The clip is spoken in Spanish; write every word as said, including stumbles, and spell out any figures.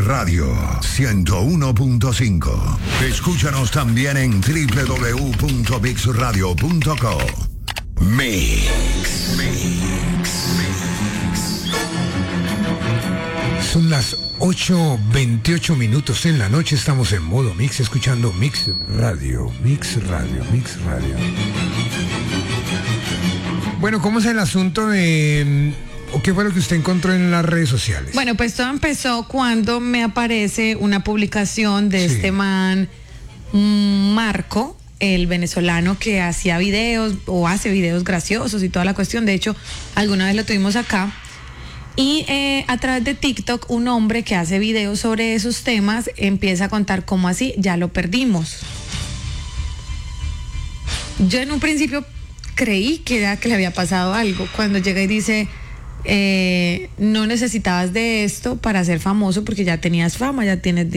Radio ciento uno punto cinco. Escúchanos también en doble u doble u doble u punto mix radio punto co. Mix. Son las ocho veintiocho minutos en la noche. Estamos en modo mix, escuchando Mix Radio, Mix Radio, Mix Radio. Bueno, ¿cómo es el asunto de... o qué fue lo que usted encontró en las redes sociales? Bueno, pues todo empezó cuando me aparece una publicación de Sí. este man, Marco, el venezolano que hacía videos o hace videos graciosos y toda la cuestión. De hecho, alguna vez lo tuvimos acá. Y eh, a través de TikTok, un hombre que hace videos sobre esos temas empieza a contar cómo así, ya lo perdimos. Yo en un principio creí que era que le había pasado algo. Cuando llega y dice, eh, no necesitabas de esto para ser famoso porque ya tenías fama, ya tienes